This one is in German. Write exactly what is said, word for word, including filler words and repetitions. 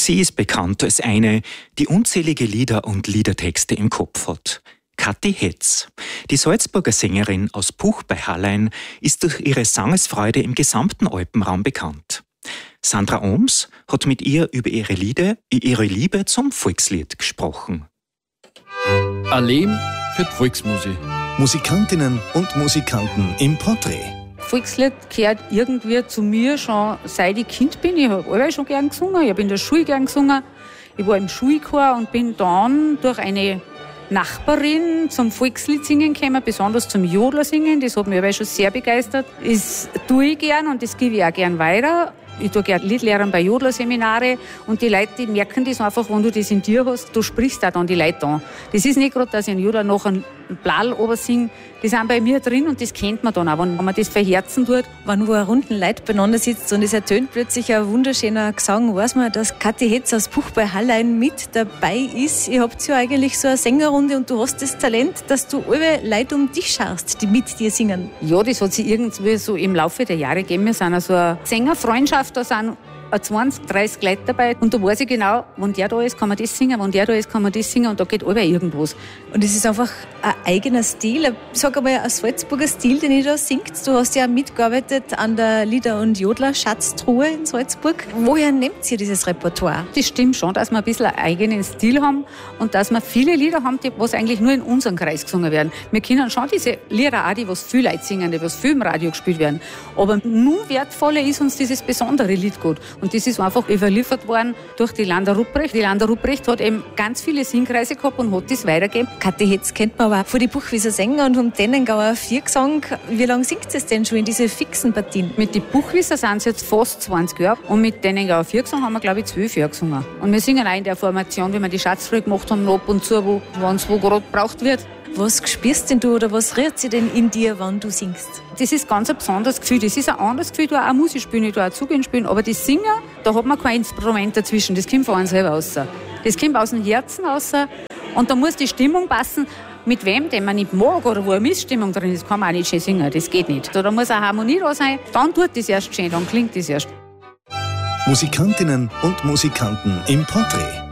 Sie ist bekannt als eine, die unzählige Lieder und Liedertexte im Kopf hat. Kathi Hetz. Die Salzburger Sängerin aus Puch bei Hallein ist durch ihre Sangesfreude im gesamten Alpenraum bekannt. Sandra Ohms hat mit ihr über ihre, Lieder, ihre Liebe zum Volkslied gesprochen. Ein Leben für die Volksmusik. Musikantinnen und Musikanten im Porträt. Volkslied gehört irgendwie zu mir schon, seit ich Kind bin. Ich habe alle schon gern gesungen, ich habe in der Schule gern gesungen. Ich war im Schulchor und bin dann durch eine Nachbarin zum Volkslied singen gekommen, besonders zum Jodler singen. Das hat mich aber schon sehr begeistert. Das tue ich gern und das gebe ich auch gern weiter. Ich tue gerne Liedlehrern bei Jodler-Seminare und die Leute, die merken das einfach, wenn du das in dir hast, du sprichst auch dann die Leute an. Das ist nicht gerade, dass ich einen Jodler noch einen Blall obersinge, die sind bei mir drin und das kennt man dann auch, wenn man das verherzen tut. Wenn wo ein runden Leute beieinander sitzt und es ertönt plötzlich ein wunderschöner Gesang, weiß man, dass Kathi Hetz aus Puch bei Hallein mit dabei ist. Ihr habt ja eigentlich so eine Sängerrunde und du hast das Talent, dass du alle Leute um dich schaust, die mit dir singen. Ja, das hat sich irgendwie so im Laufe der Jahre gegeben. Wir sind also eine Sängerfreundschaft, da sind zwanzig, dreißig Leute dabei und da weiß ich genau, wenn der da ist, kann man das singen, wenn der da ist, kann man das singen und da geht alle irgendwas. Und es ist einfach ein eigener Stil, ich sage einmal ein Salzburger Stil, den ihr da singt. Du hast ja mitgearbeitet an der Lieder- und Jodler-Schatztruhe in Salzburg. Woher nehmt ihr dieses Repertoire? Das stimmt schon, dass wir ein bisschen einen eigenen Stil haben und dass wir viele Lieder haben, die was eigentlich nur in unserem Kreis gesungen werden. Wir kennen schon diese Lieder auch, die was viele Leute singen, die was viel im Radio gespielt werden. Aber nur wertvoller ist uns dieses besondere Lied gut. Und das ist einfach überliefert worden durch die Landa Rupprecht. Die Landa Rupprecht hat eben ganz viele Singkreise gehabt und hat das weitergegeben. Kathi Hetz kennt man aber auch von die Buchwieser Sänger und vom Tennengauer Viergesang. Wie lange singt es denn schon in diese fixen Partien? Mit den Buchwieser sind es jetzt fast zwanzig Jahre und mit Tennengauer Viergesang haben wir, glaube ich, zwölf Jahre gesungen. Und wir singen auch in der Formation, wie wir die Schatztruhe gemacht haben, ab und zu, wo es wo gerade gebraucht wird. Was spürst denn du oder was rührt sich denn in dir, wenn du singst? Das ist ganz ein besonderes Gefühl. Das ist ein anderes Gefühl, da auch Musik spielen, da auch Zugehen spielen. Aber das Singen, da hat man kein Instrument dazwischen. Das kommt von einem selber raus. Das kommt aus dem Herzen raus. Und da muss die Stimmung passen. Mit wem, den man nicht mag oder wo eine Missstimmung drin ist, kann man auch nicht schön singen. Das geht nicht. Da muss eine Harmonie da sein. Dann tut das erst schön, dann klingt das erst. Musikantinnen und Musikanten im Porträt.